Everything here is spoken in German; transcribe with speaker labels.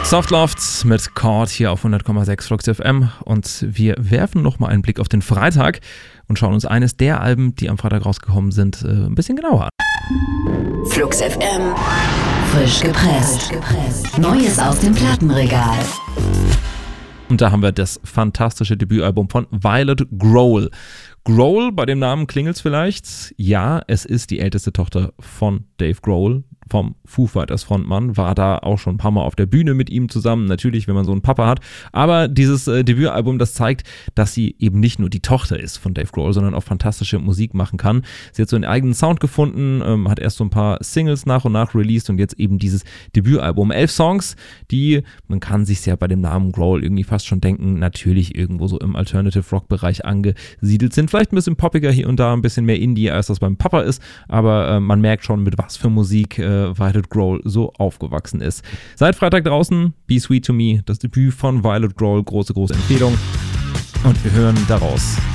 Speaker 1: Softloft mit Chord hier auf 100,6 Flux FM und wir werfen nochmal einen Blick auf den Freitag und schauen uns eines der Alben, die am Freitag rausgekommen sind, ein bisschen genauer an.
Speaker 2: Flux FM, frisch gepresst. Neues aus dem Plattenregal.
Speaker 1: Und da haben wir das fantastische Debütalbum von Violet Grohl. Grohl, bei dem Namen klingelt's vielleicht. Ja, es ist die älteste Tochter von Dave Grohl, vom Foo Fighters Frontmann, war da auch schon ein paar Mal auf der Bühne mit ihm zusammen, natürlich, wenn man so einen Papa hat. Aber dieses Debütalbum, das zeigt, dass sie eben nicht nur die Tochter ist von Dave Grohl, sondern auch fantastische Musik machen kann. Sie hat so einen eigenen Sound gefunden, hat erst so ein paar Singles nach und nach released und jetzt eben dieses Debütalbum. 11 Songs, die, man kann sich ja bei dem Namen Grohl irgendwie fast schon denken, natürlich irgendwo so im Alternative-Rock-Bereich angesiedelt sind. Vielleicht ein bisschen poppiger hier und da, ein bisschen mehr Indie, als das beim Papa ist, aber man merkt schon, mit was für Musik Violet Grohl so aufgewachsen ist. Seit Freitag draußen, Be Sweet to Me, das Debüt von Violet Grohl, große Empfehlung. Und wir hören daraus